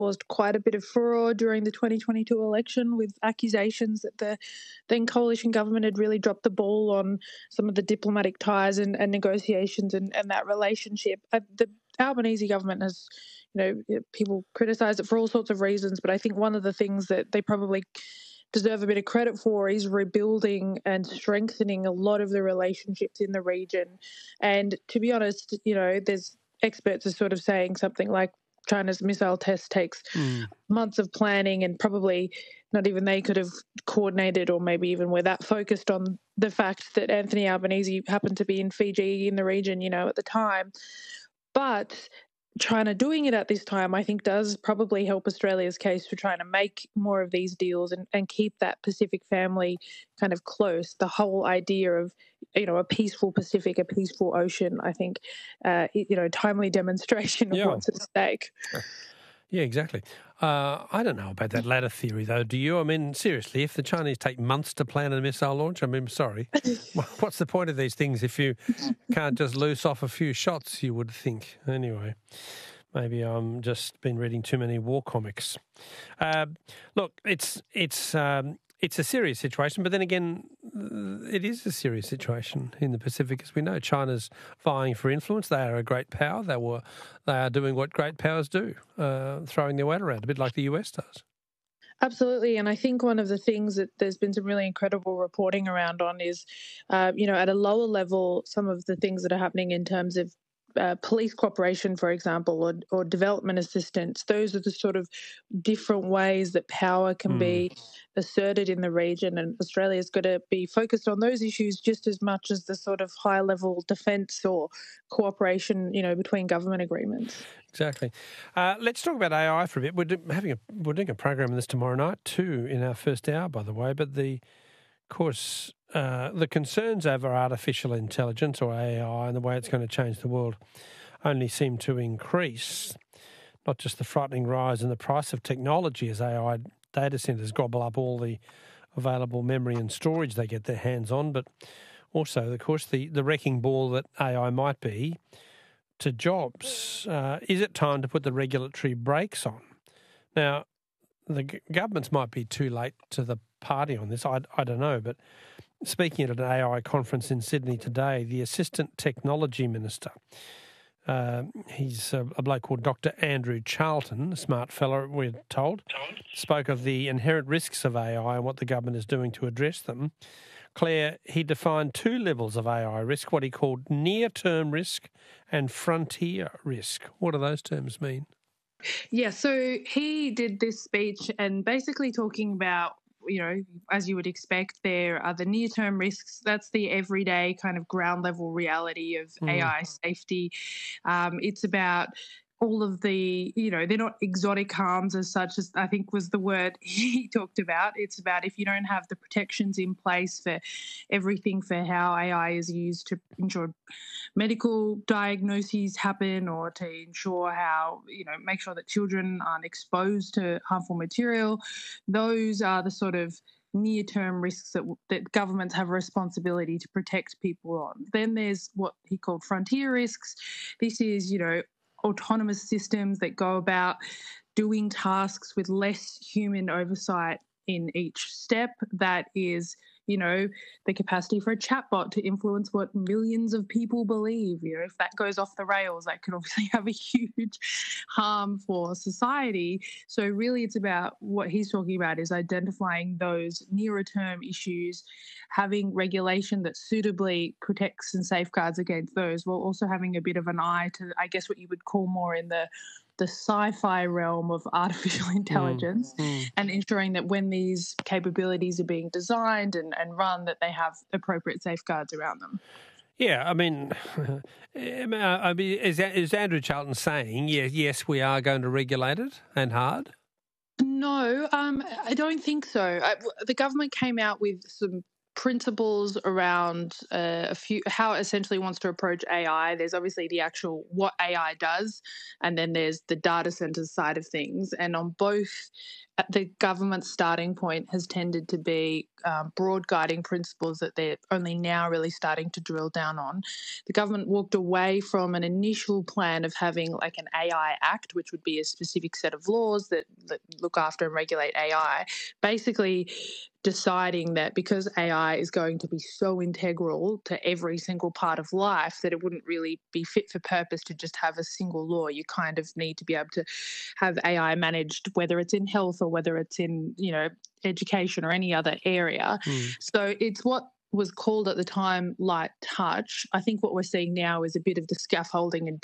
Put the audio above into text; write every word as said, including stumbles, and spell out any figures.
caused quite a bit of furore during the twenty twenty-two election with accusations that the then coalition government had really dropped the ball on some of the diplomatic ties and, and negotiations and, and that relationship. Uh, the Albanese government has, you know, people criticise it for all sorts of reasons, but I think one of the things that they probably deserve a bit of credit for is rebuilding and strengthening a lot of the relationships in the region. And to be honest, you know, there's experts are sort of saying something like China's missile test takes Mm. months of planning, and probably not even they could have coordinated or maybe even were that focused on the fact that Anthony Albanese happened to be in Fiji in the region, you know, at the time. But China doing it at this time, I think, does probably help Australia's case for trying to make more of these deals and, and keep that Pacific family kind of close. The whole idea of, you know, a peaceful Pacific, a peaceful ocean, I think, uh, you know, timely demonstration of Yeah. what's at stake. Yeah, exactly. Uh, I don't know about that latter theory, though. Do you? I mean, seriously, if the Chinese take months to plan a missile launch, I mean, sorry, what's the point of these things if you can't just loose off a few shots, you would think. Anyway, maybe I'm just been reading too many war comics. Uh, look, it's it's um, it's a serious situation, but then again, it is a serious situation in the Pacific, as we know. China's vying for influence. They are a great power. They were, they are doing what great powers do, uh, throwing their weight around, a bit like the U S does. Absolutely. And I think one of the things that there's been some really incredible reporting around on is, uh, you know, at a lower level, some of the things that are happening in terms of uh, police cooperation, for example, or, or development assistance. Those are the sort of different ways that power can Mm. be asserted in the region. And Australia's got to be focused on those issues just as much as the sort of high-level defence or cooperation, you know, between government agreements. Exactly. Uh, let's talk about A I for a bit. We're, do, having a, we're doing a program on this tomorrow night too, in our first hour, by the way. But the, of course, uh, the concerns over artificial intelligence or A I and the way it's going to change the world only seem to increase. Not just the frightening rise in the price of technology as A I data centres gobble up all the available memory and storage they get their hands on, but also, of course, the, the wrecking ball that A I might be to jobs. Uh, is it time to put the regulatory brakes on? Now, the g- governments might be too late to the party on this. I, I don't know. But speaking at an A I conference in Sydney today, the Assistant Technology Minister, uh, he's a, a bloke called Doctor Andrew Charlton, a smart fellow, we're told, spoke of the inherent risks of A I and what the government is doing to address them. Claire, he defined two levels of A I risk, what he called near-term risk and frontier risk. What do those terms mean? Yeah, so he did this speech and basically talking about, you know, as you would expect, there are the near-term risks. That's the everyday kind of ground-level reality of Mm. A I safety. Um, it's about all of the, you know, they're not exotic harms as such, as I think was the word he talked about. It's about if you don't have the protections in place for everything for how A I is used to ensure medical diagnoses happen or to ensure how, you know, make sure that children aren't exposed to harmful material. Those are the sort of near-term risks that, that governments have a responsibility to protect people on. Then there's what he called frontier risks. This is, you know, autonomous systems that go about doing tasks with less human oversight in each step. That is, you know, the capacity for a chatbot to influence what millions of people believe. You know, if that goes off the rails, that could obviously have a huge harm for society. So really it's about what he's talking about is identifying those nearer term issues, having regulation that suitably protects and safeguards against those, while also having a bit of an eye to, I guess, what you would call more in the the sci-fi realm of artificial intelligence Mm, mm. and ensuring that when these capabilities are being designed and, and run, that they have appropriate safeguards around them. Yeah, I mean, I mean, is, is Andrew Charlton saying, yes, yes, we are going to regulate it and hard? No, um, I don't think so. I, the government came out with some principles around uh, a few how it essentially wants to approach A I. There's obviously the actual what A I does, and then there's the data centers side of things. And on both, the government's starting point has tended to be um, broad guiding principles that they're only now really starting to drill down on. The government walked away from an initial plan of having like an A I Act, which would be a specific set of laws that, that look after and regulate A I, basically deciding that because A I is going to be so integral to every single part of life that it wouldn't really be fit for purpose to just have a single law. You kind of need to be able to have A I managed, whether it's in health or whether it's in, you know, education or any other area. Mm. So it's what was called at the time light touch. I think what we're seeing now is a bit of the scaffolding and